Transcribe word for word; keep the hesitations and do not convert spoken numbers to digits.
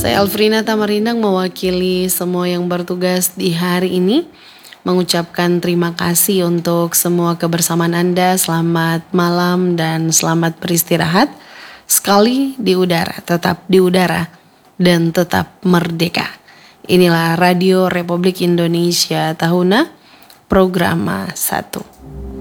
Saya Elfrina Tamarindang mewakili semua yang bertugas di hari ini mengucapkan terima kasih untuk semua kebersamaan Anda. Selamat malam dan selamat beristirahat. Sekali di udara, tetap di udara dan tetap merdeka. Inilah Radio Republik Indonesia Tahuna, Programa satu.